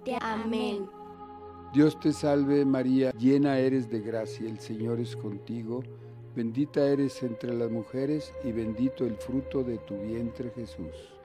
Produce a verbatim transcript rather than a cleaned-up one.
muerte. Amén. Dios te salve María, llena eres de gracia, el Señor es contigo, bendita eres entre las mujeres y bendito el fruto de tu vientre Jesús.